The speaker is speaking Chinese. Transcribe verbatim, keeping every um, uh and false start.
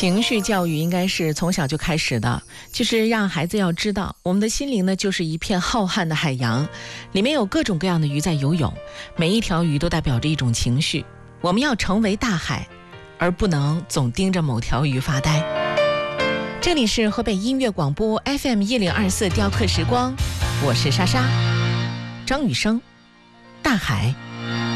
情绪教育应该是从小就开始的，就是让孩子要知道，我们的心灵呢就是一片浩瀚的海洋，里面有各种各样的鱼在游泳，每一条鱼都代表着一种情绪。我们要成为大海，而不能总盯着某条鱼发呆。这里是河北音乐广播 F M 一零二四雕刻时光，我是莎莎。张雨生，大海。